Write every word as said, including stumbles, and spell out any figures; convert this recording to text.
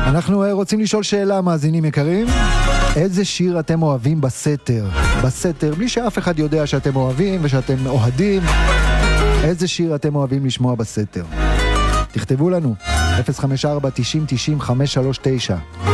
אנחנו רוצים לשאול שאלה, מאזינים יקרים. איזה שיר אתם אוהבים בסתר? בסתר, בלי שאף אחד יודע שאתם אוהבים ושאתם אוהדים. איזה שיר אתם אוהבים לשמוע בסתר? תכתבו לנו אפס חמש ארבע תשעים תשעים חמש שלוש תשע.